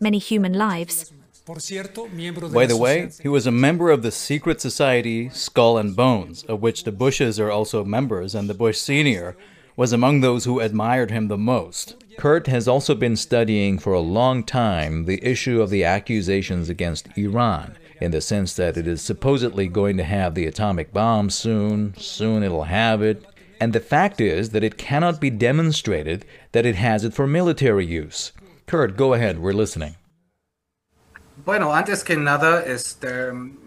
many human lives. By the way, he was a member of the secret society Skull and Bones, of which the Bushes are also members, and the Bush Sr. was among those who admired him the most. Kurt has also been studying for a long time the issue of the accusations against Iran, in the sense that it is supposedly going to have the atomic bomb soon it'll have it, and the fact is that it cannot be demonstrated that it has it for military use. Kurt, go ahead, we're listening. Bueno, antes que nada,